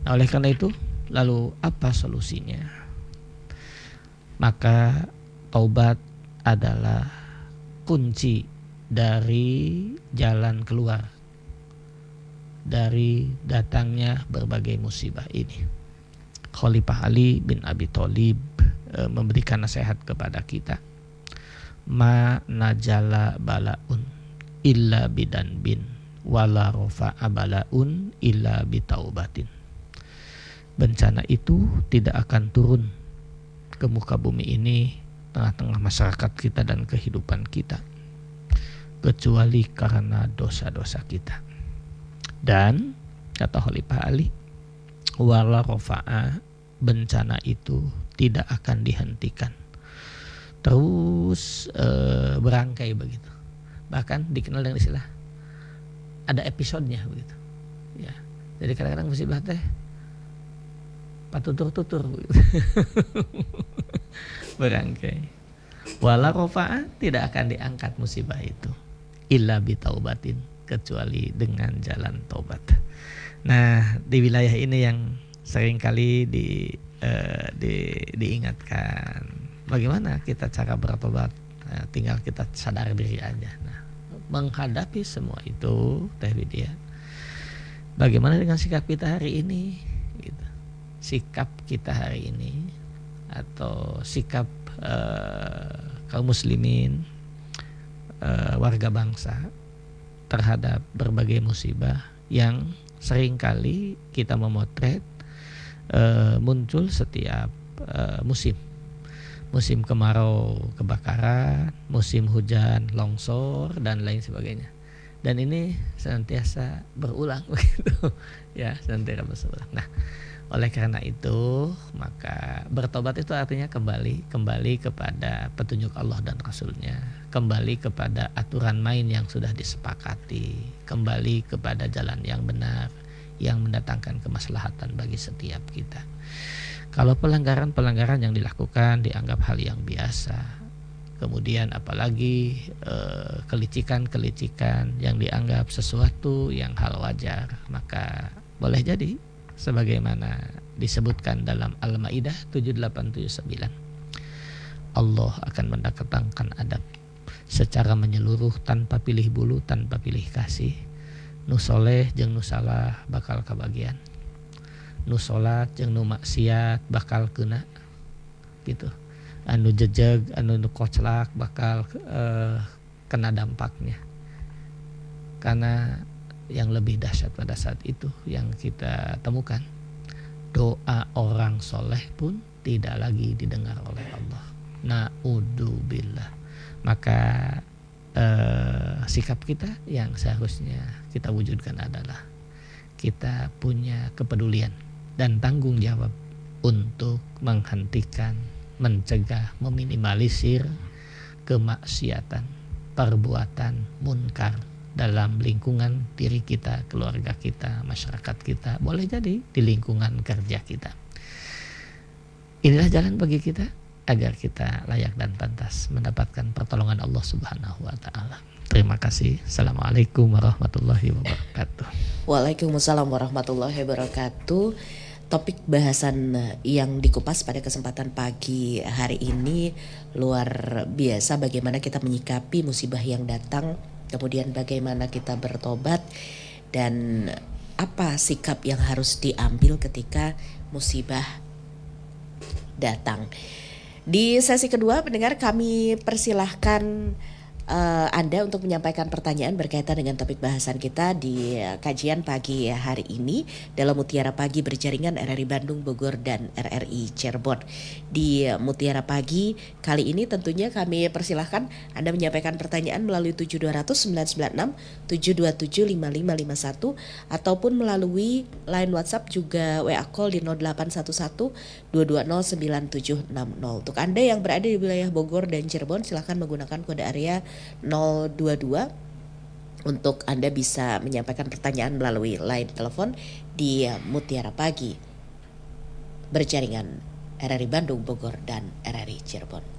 Nah, oleh karena itu, lalu apa solusinya? Maka taubat adalah kunci dari jalan keluar dari datangnya berbagai musibah ini. Khalifah Ali bin Abi Thalib memberikan nasihat kepada kita. Ma najala balaun illa bidan bin wala rafa'a balaun illa bitaubatin. Bencana itu tidak akan turun ke muka bumi ini, tengah-tengah masyarakat kita dan kehidupan kita, kecuali karena dosa-dosa kita. Dan kata Khalifah Ali, wala rafa'a, bencana itu tidak akan dihentikan, terus berangkai begitu. Bahkan dikenal dengan istilah ada episodenya begitu. Ya, jadi kadang-kadang musibah teh patutur-tutur begitu. Berangkai. Wala rafa'a, tidak akan diangkat musibah itu illa bitaubatin, kecuali dengan jalan taubat. Nah, di wilayah ini yang seringkali diingatkan bagaimana kita cara bertobat. Nah, tinggal kita sadar diri aja. Nah, menghadapi semua itu Teh Widya, bagaimana dengan sikap kita hari ini gitu. Sikap kita hari ini atau sikap kaum muslimin, warga bangsa terhadap berbagai musibah yang seringkali kita memotret muncul setiap musim kemarau kebakaran, musim hujan longsor dan lain sebagainya. Dan ini senantiasa berulang begitu. Ya, senantiasa berulang. Nah, oleh karena itu, maka bertobat itu artinya kembali kepada petunjuk Allah dan Rasul-Nya, kembali kepada aturan main yang sudah disepakati, kembali kepada jalan yang benar yang mendatangkan kemaslahatan bagi setiap kita. Kalau pelanggaran-pelanggaran yang dilakukan dianggap hal yang biasa, kemudian apalagi kelicikan-kelicikan yang dianggap sesuatu yang hal wajar, maka boleh jadi sebagaimana disebutkan dalam Al-Maidah 7879, Allah akan mendatangkan adab secara menyeluruh tanpa pilih bulu, tanpa pilih kasih. Nu soleh jeung nu salah bakal kabagian, nu salat jeung nu maksiat bakal kena gitu. Anu jejeg, anu nu koclak bakal kena dampaknya. Karena yang lebih dahsyat pada saat itu yang kita temukan, doa orang soleh pun tidak lagi didengar oleh Allah. Na'udzubillah. Maka sikap kita yang seharusnya kita wujudkan adalah kita punya kepedulian dan tanggung jawab untuk menghentikan, mencegah, meminimalisir kemaksiatan, perbuatan munkar dalam lingkungan diri kita, keluarga kita, masyarakat kita, boleh jadi di lingkungan kerja kita. Inilah jalan bagi kita agar kita layak dan pantas mendapatkan pertolongan Allah Subhanahu wa taala. Terima kasih. Assalamualaikum warahmatullahi wabarakatuh. Waalaikumsalam warahmatullahi wabarakatuh. Topik bahasan yang dikupas pada kesempatan pagi hari ini luar biasa, bagaimana kita menyikapi musibah yang datang, kemudian bagaimana kita bertobat, dan apa sikap yang harus diambil ketika musibah datang. Di sesi kedua, pendengar, kami persilahkan Anda untuk menyampaikan pertanyaan berkaitan dengan topik bahasan kita di kajian pagi hari ini dalam Mutiara Pagi berjaringan RRI Bandung, Bogor, dan RRI Cirebon. Di Mutiara Pagi kali ini tentunya kami persilahkan Anda menyampaikan pertanyaan melalui 7200 996 727 5551 ataupun melalui line WhatsApp juga WA call di 0811 220 9760. Untuk Anda yang berada di wilayah Bogor dan Cirebon, silakan menggunakan kode area 022 untuk Anda bisa menyampaikan pertanyaan melalui line telepon di Mutiara Pagi berjaringan RRI Bandung, Bogor, dan RRI Cirebon.